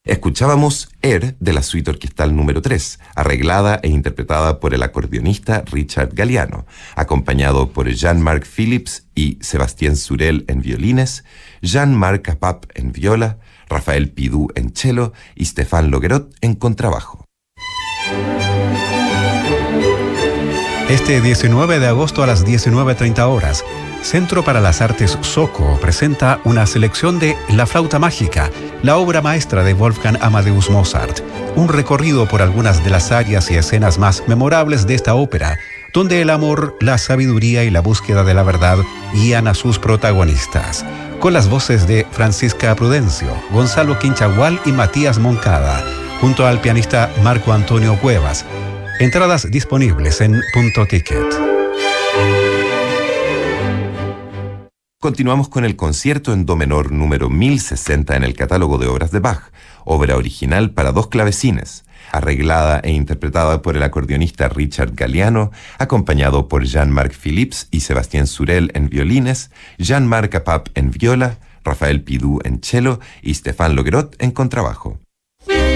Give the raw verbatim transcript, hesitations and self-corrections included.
Escuchábamos Air de la suite orquestal número tres, arreglada e interpretada por el acordeonista Richard Galliano, acompañado por Jean-Marc Philips y Sébastien Surel en violines, Jean-Marc Apap en viola, Rafael Pidou en cello y Stéphane Loguerot en contrabajo. Este diecinueve de agosto a las diecinueve treinta horas, Centro para las Artes Soco presenta una selección de La Flauta Mágica, la obra maestra de Wolfgang Amadeus Mozart, un recorrido por algunas de las áreas y escenas más memorables de esta ópera, donde el amor, la sabiduría y la búsqueda de la verdad guían a sus protagonistas, con las voces de Francisca Prudencio, Gonzalo Quinchagual y Matías Moncada, junto al pianista Marco Antonio Cuevas. Entradas disponibles en Punto Ticket. Continuamos con el concierto en do menor número mil sesenta en el catálogo de obras de Bach, obra original para dos clavecines, arreglada e interpretada por el acordeonista Richard Galliano, acompañado por Jean-Marc Philips y Sébastien Surel en violines, Jean-Marc Apap en viola, Rafael Pidou en cello y Stéphane Loguerot en contrabajo.